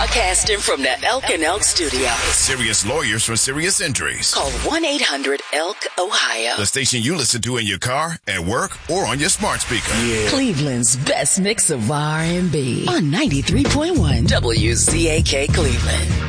Broadcasting from the Elk and Elk studio. Serious lawyers for serious injuries. Call 1-800-ELK-OHIO. The station you listen to in your car, at work, or on your smart speaker. Yeah. Cleveland's best mix of R&B on 93.1 WCAK Cleveland.